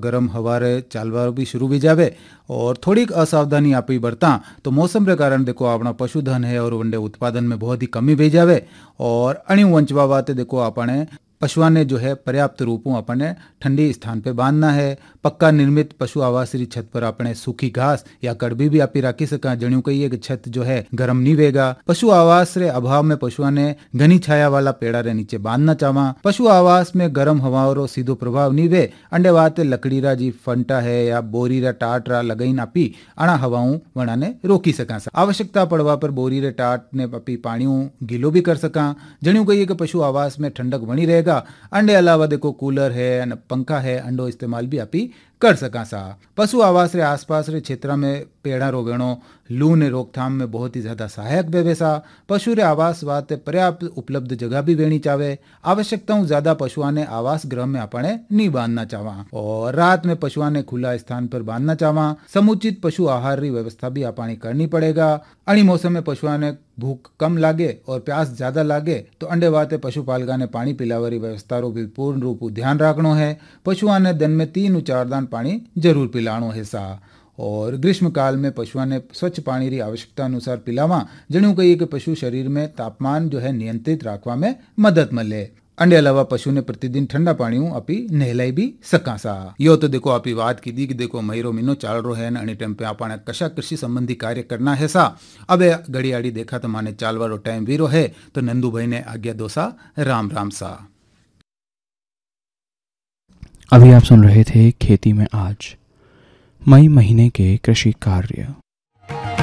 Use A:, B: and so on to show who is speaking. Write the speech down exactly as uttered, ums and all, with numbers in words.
A: गरम हवा रे चालवा भी शुरू भी जावे और थोड़ी असावधानी आप ही बरता तो मौसम के कारण देखो अपना पशुधन है और वंडे उत्पादन में बहुत ही कमी भी जावे और अणी वंचवा वाते देखो अपने पशुओं ने जो है पर्याप्त रूपों अपने ठंडी स्थान पे बांधना है। पक्का निर्मित पशु आवास री छत पर अपने सूखी घास या कड़बी भी आप राखी सका। जण्यू कहिए कि छत जो है गर्म नहीं वेगा। पशु आवास रे अभाव में पशुओं ने घनी छाया वाला पेड़ा रे नीचे बांधना चावा। पशु आवास में गर्म हवाओं रो सीधो प्रभाव नहीं वे। अंडे वाते लकड़ी रा जी फंटा है या बोरी रा टाट रा लगाइन आपी अणा हवाओं वणा ने रोकी सका। आवश्यकता पड़वा पर बोरी रे टाट ने आपी पानी गीलो भी कर सका। जण्यू कहिए कि पशु आवास में ठंडक बनी रहेगा। अंडे अलावा देखो कूलर है पंखा है अंडो इस्तेमाल भी आपी कर सका सा। पशु आवास रे आसपास रे क्षेत्र में पेड़ा रोवेणो लू ने रोकथाम में बहुत ही ज्यादा सहायक बेवे सा। पशु रे आवास वास्ते पर्याप्त उपलब्ध जगह भी वेणी चावे। आवश्यकताओं ज्यादा पशुओं ने आवास गृह में अपने नहीं बांधना चावा और रात में पशुओं ने खुला स्थान पर बांधना चावा। समुचित पशु आहार री व्यवस्था भी अपनी करनी पड़ेगा। अणी मौसम में पशुओं ने भूख कम लागे और प्यास ज्यादा लागे तो अंडे वाते पशुपालका ने पानी पिलावारी व्यवस्था रो भी पूर्ण रूप ध्यान रखनो है। पशुओं ने दिन में तीन चार दान पानी जरूर पिलाणो है सा और ग्रीष्म काल में पशुओं ने स्वच्छ पानी री आवश्यकता अनुसार पिलावा। जणू कहिए कि पशु शरीर में तापमान जो है नियंत्रित रखवा में मदद मिले। अंडे अलावा पशु ने प्रतिदिन ठंडा पानी अपी नहलाई भी सका सा। यो तो देखो आपी बात की दी कि देखो महीरो महीनो चाल रो है अणी टाइम पे आपने कशा कृषि संबंधी कार्य करना है सा। अब घड़ी आड़ी देखा तो माने चालवा रो टाइम वीरो है तो नंदू भाई ने आज्ञा दो सा। राम राम सा।
B: अभी आप सुन रहे थे खेती में आज मई महीने के कृषि कार्य।